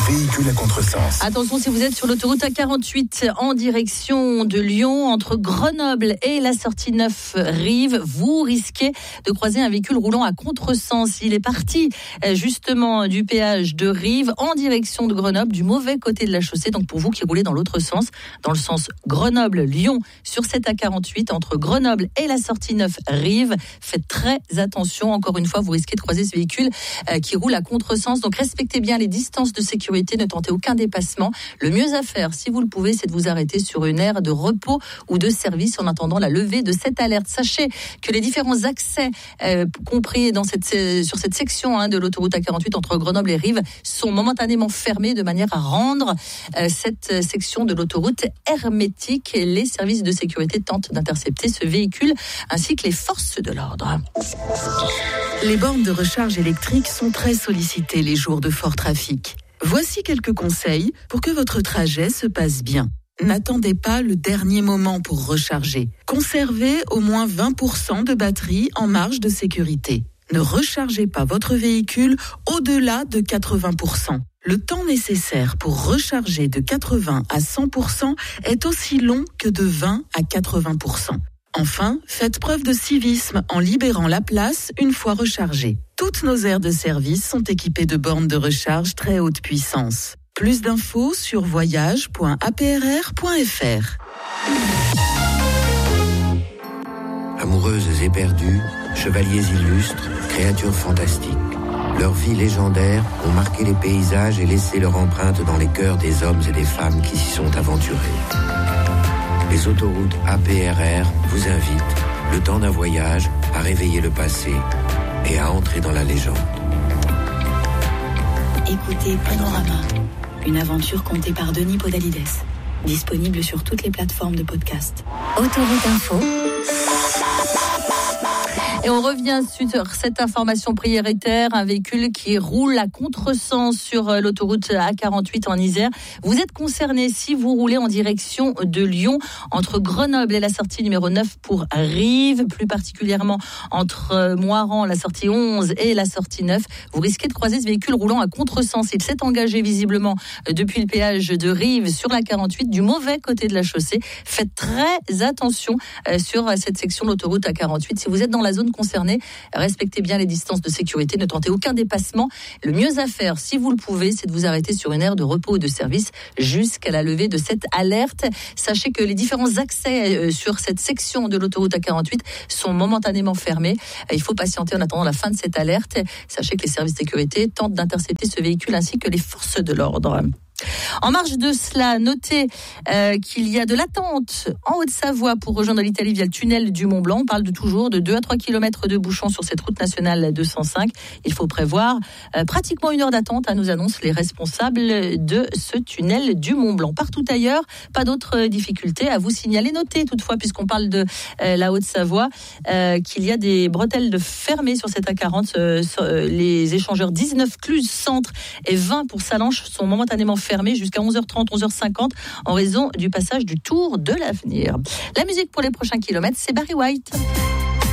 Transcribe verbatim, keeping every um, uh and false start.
véhicule à contresens. Attention, si vous êtes sur l'autoroute A quarante-huit en direction de Lyon, entre Grenoble et la sortie neuf Rive, vous risquez de croiser un véhicule roulant à contresens. Il est parti justement du péage de Rive en direction de Grenoble, du mauvais côté de la chaussée. Donc pour vous qui roulez dans l'autre sens, dans le sens Grenoble-Lyon, sur cette A quarante-huit, entre Grenoble et la sortie neuf Rive, faites très attention. Encore une fois, vous risquez de croiser ce véhicule euh, qui roule à contresens. Donc respectez bien les distances de sécurité, ne tentez aucun dépassement. Le mieux à faire, si vous le pouvez, c'est de vous arrêter sur une aire de repos ou de service en attendant la levée de cette alerte. Sachez que les différents accès euh, compris dans cette, sur cette section hein, de l'autoroute A quarante-huit entre Grenoble et Rive sont momentanément fermés de manière à rendre euh, cette section de l'autoroute hermétique. Les services de sécurité tentent d'intercepter ce véhicule ainsi que les forces de l'ordre. Les bornes de recharge électrique sont très sollicitées les jours de fort trafic. Voici quelques conseils pour que votre trajet se passe bien. N'attendez pas le dernier moment pour recharger. Conservez au moins vingt pour cent de batterie en marge de sécurité. Ne rechargez pas votre véhicule au-delà de quatre-vingts pour cent. Le temps nécessaire pour recharger de quatre-vingts à cent pour cent est aussi long que de vingt à quatre-vingts pour cent. Enfin, faites preuve de civisme en libérant la place une fois rechargée. Toutes nos aires de service sont équipées de bornes de recharge très haute puissance. Plus d'infos sur voyage point a p r r point f r. Amoureuses éperdues, chevaliers illustres, créatures fantastiques. Leurs vies légendaires ont marqué les paysages et laissé leur empreinte dans les cœurs des hommes et des femmes qui s'y sont aventurés. Les autoroutes A P R R vous invitent, le temps d'un voyage, à réveiller le passé et à entrer dans la légende. Écoutez Panorama, une aventure contée par Denis Podalides. Disponible sur toutes les plateformes de podcast. Autoroute Info. Et on revient sur cette information prioritaire, un véhicule qui roule à contresens sur l'autoroute A quarante-huit en Isère. Vous êtes concerné si vous roulez en direction de Lyon, entre Grenoble et la sortie numéro neuf pour Rive, plus particulièrement entre Moiran, la sortie onze et la sortie neuf. Vous risquez de croiser ce véhicule roulant à contresens. Il s'est engagé visiblement depuis le péage de Rive sur la quarante-huit, du mauvais côté de la chaussée. Faites très attention sur cette section de l'autoroute A quarante-huit. Si vous êtes dans la zone concernés, respectez bien les distances de sécurité, ne tentez aucun dépassement. Le mieux à faire, si vous le pouvez, c'est de vous arrêter sur une aire de repos ou de service jusqu'à la levée de cette alerte. Sachez que les différents accès sur cette section de l'autoroute A quarante-huit sont momentanément fermés. Il faut patienter en attendant la fin de cette alerte. Sachez que les services de sécurité tentent d'intercepter ce véhicule ainsi que les forces de l'ordre. En marge de cela, notez euh, qu'il y a de l'attente en Haute-Savoie pour rejoindre l'Italie via le tunnel du Mont-Blanc. On parle de toujours de deux à trois kilomètres de bouchons sur cette route nationale deux cent cinq. Il faut prévoir euh, pratiquement une heure d'attente, hein, nous annoncent les responsables de ce tunnel du Mont-Blanc. Partout ailleurs, pas d'autres difficultés à vous signaler. Notez toutefois, puisqu'on parle de euh, la Haute-Savoie, euh, qu'il y a des bretelles de fermées sur cette A quarante. Euh, les échangeurs dix-neuf Cluse Centre et vingt pour Salanches sont momentanément fermés jusqu'à onze heures trente, onze heures cinquante en raison du passage du Tour de l'Avenir. La musique pour les prochains kilomètres, c'est Barry White.